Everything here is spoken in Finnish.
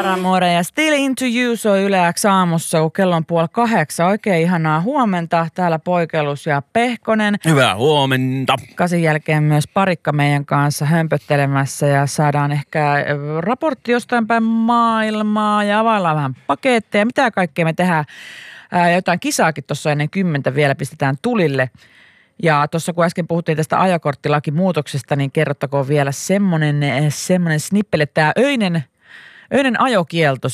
Paramore ja Still Into You soi Yle X aamussa, kun kello on 7:30. Oikein ihanaa huomenta. Täällä Poikelus ja Pehkonen. Hyvää huomenta. 8 jälkeen myös Parikka meidän kanssa hömpöttelemässä ja saadaan ehkä raportti jostain päin maailmaa ja availlaan vähän paketteja. Mitä kaikkea me tehdään? Jotain kisaakin tuossa ennen 10 vielä pistetään tulille. Ja tuossa kun äsken puhuttiin tästä ajokorttilakimuutoksesta, niin kerrottakoon vielä semmoinen snippeli, että tämä öinen ajokielto